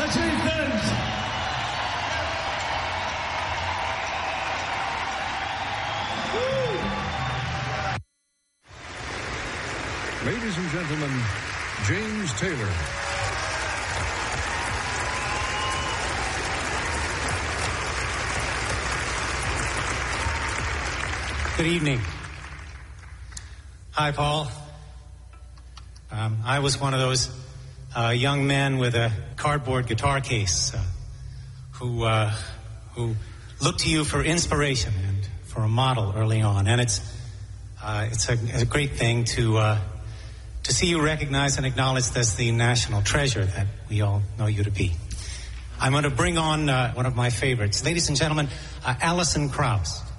achievement. Ladies and gentlemen, James Taylor. Good evening. Hi, Paul. I was one of those young men with a cardboard guitar case who looked to you for inspiration and for a model early on. And it's a great thing to see you recognized and acknowledged as the national treasure that we all know you to be. I'm going to bring on one of my favorites. Ladies and gentlemen, Alison Krauss.